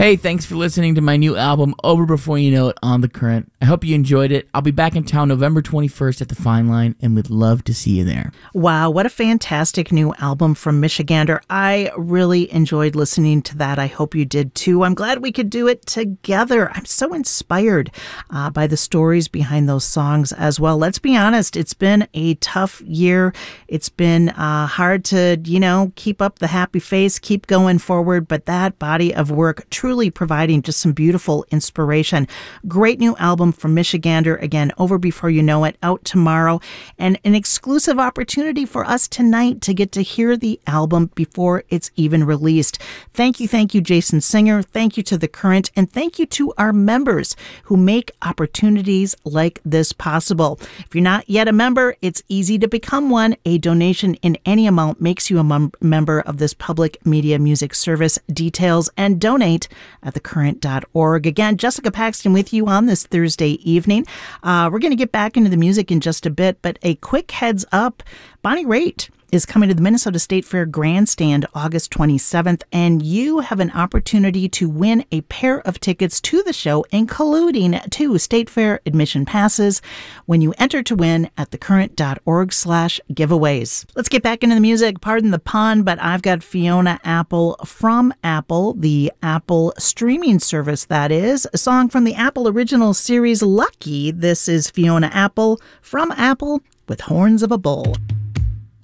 Hey, thanks for listening to my new album, Over Before You Know It, on The Current. I hope you enjoyed it. I'll be back in town November 21st at the Fine Line, and would love to see you there. Wow, what a fantastic new album from Michigander. I really enjoyed listening to that. I hope you did too. I'm glad we could do it together. I'm so inspired by the stories behind those songs as well. Let's be honest, it's been a tough year. It's been hard to, keep up the happy face, keep going forward, but that body of work truly providing just some beautiful inspiration. Great new album from Michigander. Again, Over Before You Know It, out tomorrow. And an exclusive opportunity for us tonight to get to hear the album before it's even released. Thank you, Jason Singer. Thank you to The Current. And thank you to our members who make opportunities like this possible. If you're not yet a member, it's easy to become one. A donation in any amount makes you a member of this public media music service. Details and donate at thecurrent.org. Again, Jessica Paxton with you on this Thursday evening. We're going to get back into the music in just a bit, but a quick heads up. Bonnie Raitt is coming to the Minnesota State Fair Grandstand August 27th, and you have an opportunity to win a pair of tickets to the show, including 2 State Fair admission passes, when you enter to win at thecurrent.org/giveaways. Let's get back into the music. Pardon the pun, but I've got Fiona Apple from Apple, the Apple streaming service that is. A song from the Apple original series Lucky. This is Fiona Apple from Apple with Horns of a Bull.